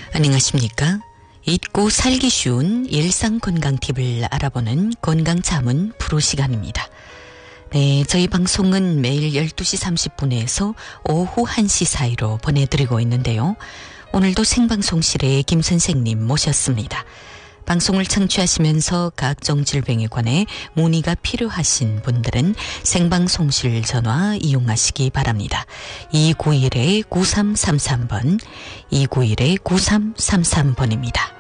안녕하십니까? 잊고 살기 쉬운 일상건강 팁을 알아보는 건강자문 프로 시간입니다. 네, 저희 방송은 매일 12시 30분에서 오후 1시 사이로 보내드리고 있는데요. 오늘도 생방송실에 김 선생님 모셨습니다. 방송을 청취하시면서 각종 질병에 관해 문의가 필요하신 분들은 생방송실 전화 이용하시기 바랍니다. 291-9333번, 291-9333번입니다.